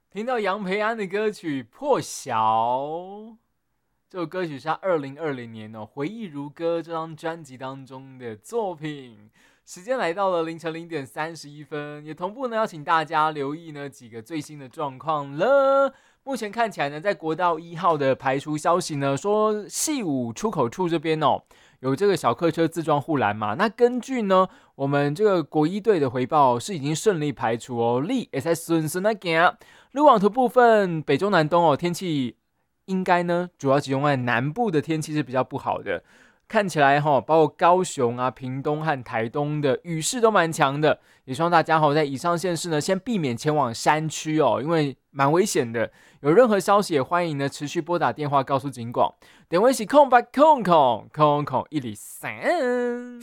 听到杨培安的歌曲《破晓》，这首歌曲是他2020年《回忆如歌》这张专辑当中的作品。时间来到了凌晨0点31分，也同步呢要请大家留意呢几个最新的状况了。目前看起来呢，在国道1号的排除消息呢，说细武出口处这边有这个小客车自撞护栏嘛。那根据呢我们这个国一队的回报，是已经顺利排除哦，力也在顺顺的行。路网图部分，北中南东天气应该呢主要集中在南部的天气是比较不好的。看起来包括高雄啊、屏东和台东的雨势都蛮强的，也希望大家在以上县市呢，先避免前往山区因为蛮危险的。有任何消息也欢迎呢持续拨打电话告诉警广，电话是0800 103。